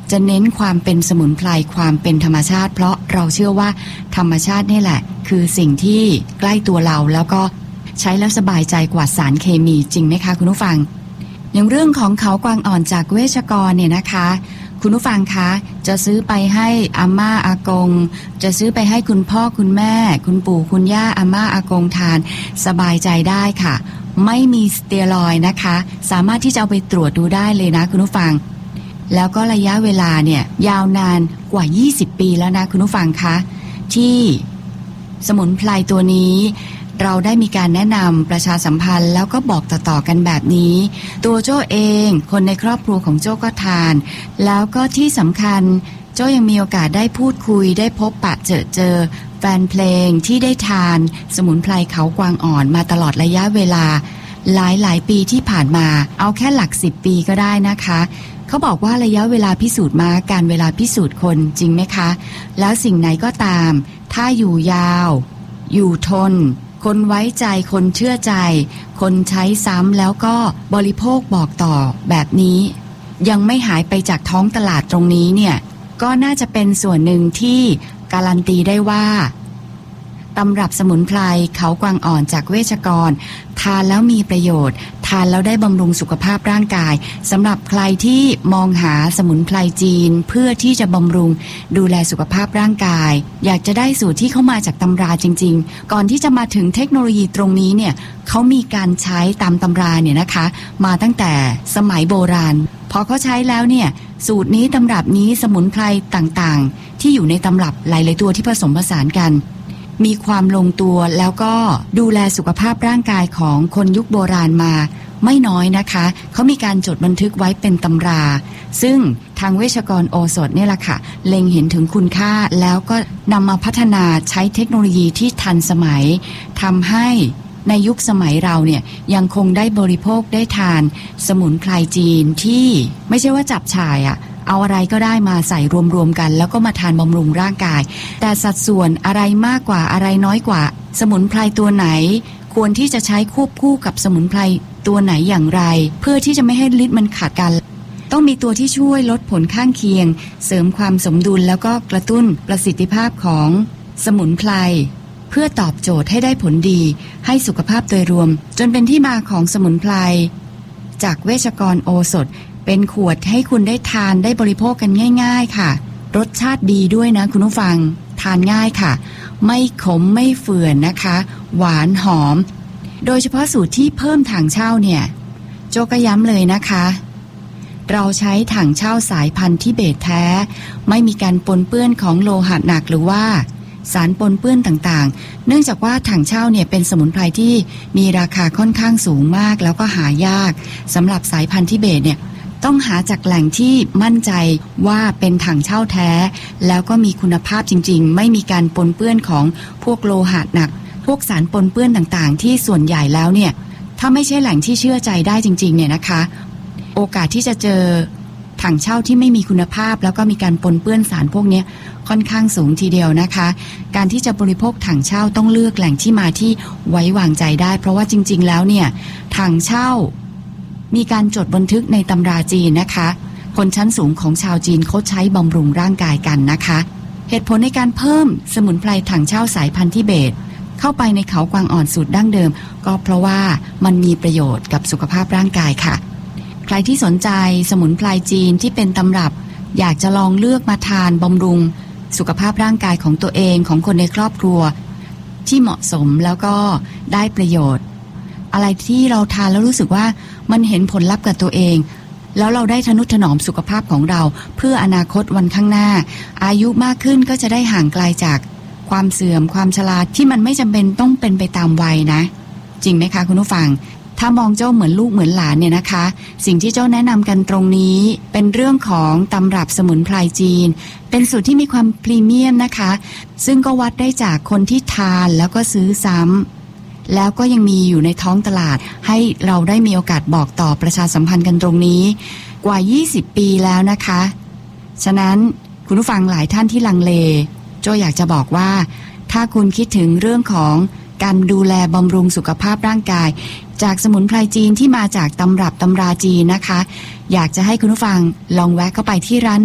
จะเน้นความเป็นสมุนไพรความเป็นธรรมชาติเพราะเราเชื่อว่าธรรมชาตินี่แหละคือสิ่งที่ใกล้ตัวเราแล้วก็ใช้แล้วสบายใจกว่าสารเคมีจริงไหมคะคุณผู้ฟังอย่างเรื่องของเขากวางอ่อนจากเวชกรเนี่ยนะคะคุณผู้ฟังคะจะซื้อไปให้อาม่าอากงจะซื้อไปให้คุณพ่อคุณแม่คุณปู่คุณย่าอาม่าอากงทานสบายใจได้ค่ะไม่มีสเตียรอยด์นะคะสามารถที่จะเอาไปตรวจดูได้เลยนะคุณผู้ฟังแล้วก็ระยะเวลาเนี่ยยาวนานกว่า20ปีแล้วนะคุณผู้ฟังคะที่สมุนไพรตัวนี้เราได้มีการแนะนำประชาสัมพันธ์แล้วก็บอกต่อๆกันแบบนี้ตัวโจ้เองคนในครอบครัวของโจ้ก็ทานแล้วก็ที่สำคัญโจ้ยังมีโอกาสได้พูดคุยได้พบปะเจอแฟนเพลงที่ได้ทานสมุนไพรเขากวางอ่อนมาตลอดระยะเวลาหลายปีที่ผ่านมาเอาแค่หลัก10ปีก็ได้นะคะเขาบอกว่าระยะเวลาพิสูจน์ม้าการเวลาพิสูจน์คนจริงไหมคะแล้วสิ่งไหนก็ตามถ้าอยู่ยาวอยู่ทนคนไว้ใจคนเชื่อใจคนใช้ซ้ำแล้วก็บริโภคบอกต่อแบบนี้ยังไม่หายไปจากท้องตลาดตรงนี้เนี่ยก็น่าจะเป็นส่วนหนึ่งที่การันตีได้ว่าตำรับสมุนไพรเขากวางอ่อนจากเวชกรทานแล้วมีประโยชน์ทานแล้วได้บำรุงสุขภาพร่างกายสำหรับใครที่มองหาสมุนไพรจีนเพื่อที่จะบำรุงดูแลสุขภาพร่างกายอยากจะได้สูตรที่เข้ามาจากตำราจริงๆก่อนที่จะมาถึงเทคโนโลยีตรงนี้เนี่ยเขามีการใช้ตามตำราเนี่ยนะคะมาตั้งแต่สมัยโบราณพอเขาใช้แล้วเนี่ยสูตรนี้ตำรับนี้สมุนไพรต่างๆที่อยู่ในตำรับหลายๆตัวที่ผสมผสานกันมีความลงตัวแล้วก็ดูแลสุขภาพร่างกายของคนยุคโบราณมาไม่น้อยนะคะเขามีการจดบันทึกไว้เป็นตำราซึ่งทางเวชกรโอสถเนี่ยแหละค่ะเล็งเห็นถึงคุณค่าแล้วก็นำมาพัฒนาใช้เทคโนโลยีที่ทันสมัยทำให้ในยุคสมัยเราเนี่ยยังคงได้บริโภคได้ทานสมุนไพรจีนที่ไม่ใช่ว่าจับฉ่ายอะเอาอะไรก็ได้มาใส่รวมๆกันแล้วก็มาทานบำรุงร่างกายแต่สัดส่วนอะไรมากกว่าอะไรน้อยกว่าสมุนไพรตัวไหนควรที่จะใช้ควบคู่กับสมุนไพรตัวไหนอย่างไรเพื่อที่จะไม่ให้ฤทธิ์มันขาดกันต้องมีตัวที่ช่วยลดผลข้างเคียงเสริมความสมดุลแล้วก็กระตุ้นประสิทธิภาพของสมุนไพรเพื่อตอบโจทย์ให้ได้ผลดีให้สุขภาพโดยรวมจนเป็นที่มาของสมุนไพรจากเวชกรโอสถเป็นขวดให้คุณได้ทานได้บริโภคกันง่ายๆค่ะรสชาติดีด้วยนะคุณผู้ฟังทานง่ายค่ะไม่ขมไม่เฝื่อนนะคะหวานหอมโดยเฉพาะสูตรที่เพิ่มถังเช่าเนี่ยโจก็ย้ำเลยนะคะเราใช้ถังเช่าสายพันธุ์ทิเบตแท้ไม่มีการปนเปื้อนของโลหะหนักหรือว่าสารปนเปื้อนต่างๆเนื่องจากว่าถังเช่าเนี่ยเป็นสมุนไพรที่มีราคาค่อนข้างสูงมากแล้วก็หายากสำหรับสายพันธุ์ทิเบตเนี่ยต้องหาจากแหล่งที่มั่นใจว่าเป็นถังเช่าแท้แล้วก็มีคุณภาพจริงๆไม่มีการปนเปื้อนของพวกโลหะหนักพวกสารปนเปื้อนต่างๆที่ส่วนใหญ่แล้วเนี่ยถ้าไม่ใช่แหล่งที่เชื่อใจได้จริงๆเนี่ยนะคะโอกาสที่จะเจอถังเช่าที่ไม่มีคุณภาพแล้วก็มีการปนเปื้อนสารพวกนี้ค่อนข้างสูงทีเดียวนะคะการที่จะบริโภคถังเช่าต้องเลือกแหล่งที่มาที่ไว้วางใจได้เพราะว่าจริงๆแล้วเนี่ยถังเช่ามีการจดบันทึกในตำราจีนนะคะคนชั้นสูงของชาวจีนเขาใช้บำรุงร่างกายกันนะคะเหตุผลในการเพิ่มสมุนไพรถังเช่าสายพันธุ์ทิเบตเข้าไปในเขากวางอ่อนสูตรดั้งเดิมก็เพราะว่ามันมีประโยชน์กับสุขภาพร่างกายค่ะใครที่สนใจสมุนไพรจีนที่เป็นตำรับอยากจะลองเลือกมาทานบำรุงสุขภาพร่างกายของตัวเองของคนในครอบครัวที่เหมาะสมแล้วก็ได้ประโยชน์อะไรที่เราทานแล้วรู้สึกว่ามันเห็นผลลัพธ์กับตัวเองแล้วเราได้ทนุถนอมสุขภาพของเราเพื่ออนาคตวันข้างหน้าอายุมากขึ้นก็จะได้ห่างไกลจากความเสื่อมความชราที่มันไม่จำเป็นต้องเป็นไปตามวัยนะจริงไหมคะคุณผู้ฟังถ้ามองเจ้าเหมือนลูกเหมือนหลานเนี่ยนะคะสิ่งที่เจ้าแนะนำกันตรงนี้เป็นเรื่องของตำรับสมุนไพรจีนเป็นสูตรที่มีความพรีเมียมนะคะซึ่งก็วัดได้จากคนที่ทานแล้วก็ซื้อซ้ำแล้วก็ยังมีอยู่ในท้องตลาดให้เราได้มีโอกาสบอกต่อประชาสัมพันธ์กันตรงนี้กว่า20ปีแล้วนะคะฉะนั้นคุณผู้ฟังหลายท่านที่ลังเลโจอยากจะบอกว่าถ้าคุณคิดถึงเรื่องของการดูแลบำรุงสุขภาพร่างกายจากสมุนไพรจีนที่มาจากตำรับตำราจีนนะคะอยากจะให้คุณผู้ฟังลองแวะเข้าไปที่ร้าน